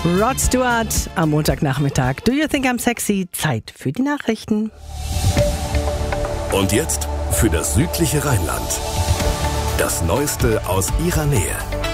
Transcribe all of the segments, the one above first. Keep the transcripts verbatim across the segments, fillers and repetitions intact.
Rod Stewart am Montagnachmittag. Do you think I'm sexy? Zeit für die Nachrichten. Und jetzt für das südliche Rheinland. Das Neueste aus ihrer Nähe.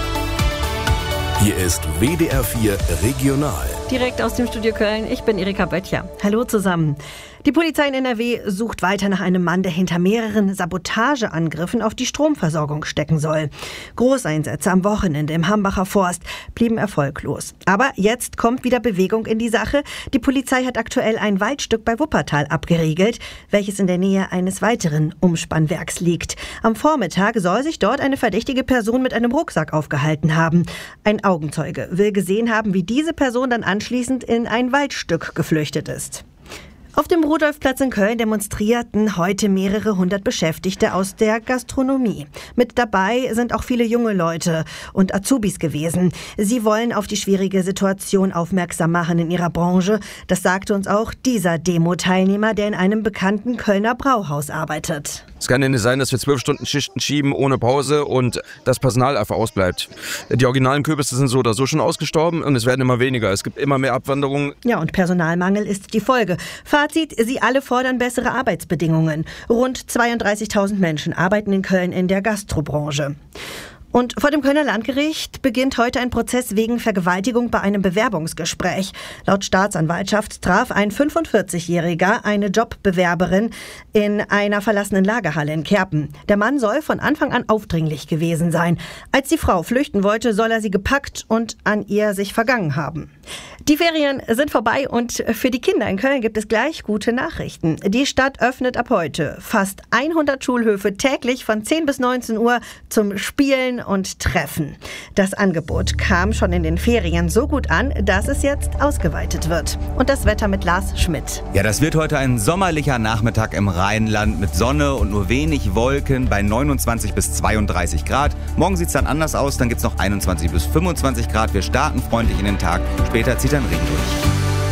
Hier ist W D R vier Regional. Direkt aus dem Studio Köln, ich bin Erika Böttcher. Hallo zusammen. Die Polizei in N R W sucht weiter nach einem Mann, der hinter mehreren Sabotageangriffen auf die Stromversorgung stecken soll. Großeinsätze am Wochenende im Hambacher Forst blieben erfolglos. Aber jetzt kommt wieder Bewegung in die Sache. Die Polizei hat aktuell ein Waldstück bei Wuppertal abgeriegelt, welches in der Nähe eines weiteren Umspannwerks liegt. Am Vormittag soll sich dort eine verdächtige Person mit einem Rucksack aufgehalten haben. Ein Augenzeuge will gesehen haben, wie diese Person dann anschließend in ein Waldstück geflüchtet ist. Auf dem Rudolfplatz in Köln demonstrierten heute mehrere hundert Beschäftigte aus der Gastronomie. Mit dabei sind auch viele junge Leute und Azubis gewesen. Sie wollen auf die schwierige Situation aufmerksam machen in ihrer Branche. Das sagte uns auch dieser Demo-Teilnehmer, der in einem bekannten Kölner Brauhaus arbeitet. Es kann ja nicht sein, dass wir zwölf Stunden Schichten schieben ohne Pause und das Personal einfach ausbleibt. Die originalen Kürbisse sind so oder so schon ausgestorben und es werden immer weniger. Es gibt immer mehr Abwanderungen. Ja, und Personalmangel ist die Folge. Fazit, sie alle fordern bessere Arbeitsbedingungen. Rund zweiunddreißigtausend Menschen arbeiten in Köln in der Gastrobranche. Und vor dem Kölner Landgericht beginnt heute ein Prozess wegen Vergewaltigung bei einem Bewerbungsgespräch. Laut Staatsanwaltschaft traf ein fünfundvierzigjähriger eine Jobbewerberin in einer verlassenen Lagerhalle in Kerpen. Der Mann soll von Anfang an aufdringlich gewesen sein. Als die Frau flüchten wollte, soll er sie gepackt und an ihr sich vergangen haben. Die Ferien sind vorbei und für die Kinder in Köln gibt es gleich gute Nachrichten. Die Stadt öffnet ab heute fast hundert Schulhöfe täglich von zehn bis neunzehn Uhr zum Spielen und Treffen. Das Angebot kam schon in den Ferien so gut an, dass es jetzt ausgeweitet wird. Und das Wetter mit Lars Schmidt. Ja, das wird heute ein sommerlicher Nachmittag im Rheinland mit Sonne und nur wenig Wolken bei neunundzwanzig bis zweiunddreißig Grad. Morgen sieht es dann anders aus, dann gibt es noch einundzwanzig bis fünfundzwanzig Grad. Wir starten freundlich in den Tag, später zieht dann Regen durch.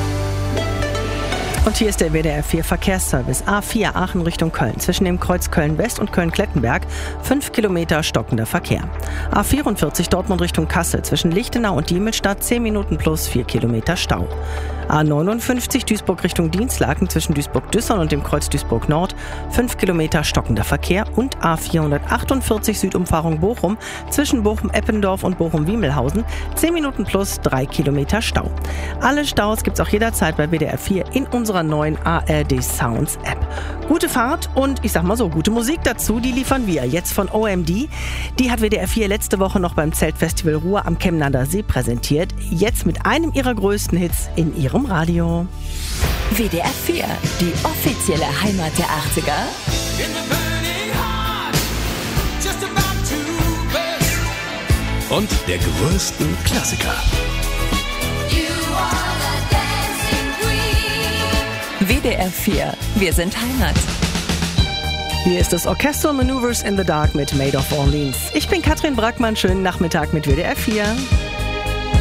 Und hier ist der W D R vier Verkehrsservice. A vier Aachen Richtung Köln. Zwischen dem Kreuz Köln-West und Köln-Klettenberg fünf Kilometer stockender Verkehr. A vierundvierzig Dortmund Richtung Kassel. Zwischen Lichtenau und Diemelstadt zehn Minuten plus vier Kilometer Stau. A neunundfünfzig Duisburg Richtung Dienstlaken. Zwischen Duisburg-Düssern und dem Kreuz Duisburg-Nord fünf Kilometer stockender Verkehr. Und A vierhundertachtundvierzig Südumfahrung Bochum. Zwischen Bochum-Eppendorf und Bochum-Wiemelhausen zehn Minuten plus drei Kilometer Stau. Alle Staus gibt's auch jederzeit bei W D R vier in unserer neuen A R D Sounds App. Gute Fahrt und ich sag mal so, gute Musik dazu, die liefern wir jetzt von O M D. Die hat W D R vier letzte Woche noch beim Zeltfestival Ruhr am Chemnader See präsentiert. Jetzt mit einem ihrer größten Hits in ihrem Radio. W D R vier, die offizielle Heimat der achtziger. Und der größten Klassiker. W D R vier, wir sind Heimat. Hier ist das Orchestral Maneuvers in the Dark mit Maid of Orleans. Ich bin Katrin Brackmann, schönen Nachmittag mit W D R vier.